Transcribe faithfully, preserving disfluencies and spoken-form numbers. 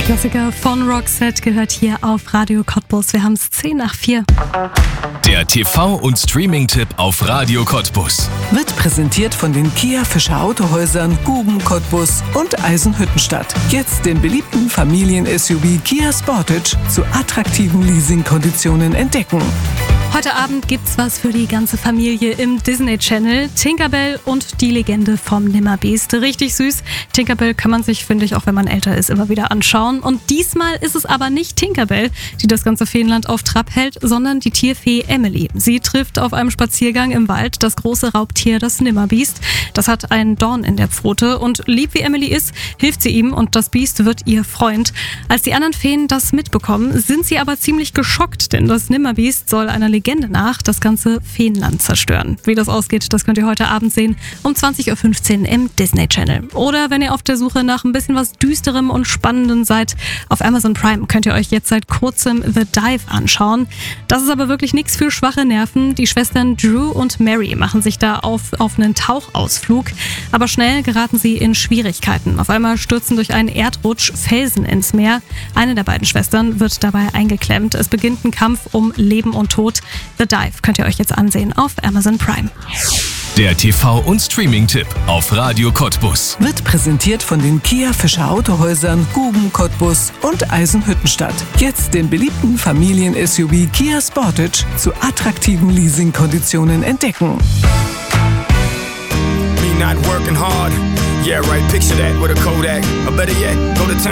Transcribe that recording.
Klassiker von Roxette gehört hier auf Radio Cottbus. Wir haben es zehn nach vier. Der T V- und Streaming-Tipp auf Radio Cottbus. Wird präsentiert von den Kia Fischer Autohäusern, Guben, Cottbus und Eisenhüttenstadt. Jetzt den beliebten Familien-S U V Kia Sportage zu attraktiven Leasingkonditionen entdecken. Heute Abend gibt's was für die ganze Familie im Disney Channel. Tinkerbell und die Legende vom Nimmerbeast. Richtig süß. Tinkerbell kann man sich, finde ich, auch wenn man älter ist, immer wieder anschauen. Und diesmal ist es aber nicht Tinkerbell, die das ganze Feenland auf Trab hält, sondern die Tierfee Emily. Sie trifft auf einem Spaziergang im Wald das große Raubtier, das Nimmerbeast. Das hat einen Dorn in der Pfote und lieb wie Emily ist, hilft sie ihm und das Biest wird ihr Freund. Als die anderen Feen das mitbekommen, sind sie aber ziemlich geschockt, denn das Nimmerbeast soll einer Legende nach das ganze Feenland zerstören. Wie das ausgeht, das könnt ihr heute Abend sehen um zwanzig Uhr fünfzehn im Disney Channel. Oder wenn ihr auf der Suche nach ein bisschen was Düsterem und Spannendem seid, auf Amazon Prime könnt ihr euch jetzt seit kurzem The Dive anschauen. Das ist aber wirklich nichts für schwache Nerven. Die Schwestern Drew und Mary machen sich da auf, auf einen Tauchausflug, aber schnell geraten sie in Schwierigkeiten. Auf einmal stürzen durch einen Erdrutsch Felsen ins Meer. Eine der beiden Schwestern wird dabei eingeklemmt. Es beginnt ein Kampf um Leben und Tod. The Dive könnt ihr euch jetzt ansehen auf Amazon Prime. Der T V- und Streaming-Tipp auf Radio Cottbus. Wird präsentiert von den Kia Fischer Autohäusern, Guben, Cottbus und Eisenhüttenstadt. Jetzt den beliebten Familien-S U V Kia Sportage zu attraktiven Leasingkonditionen entdecken. Me not working hard. Yeah, right. Picture that with a Kodak. Or better yet, go to town.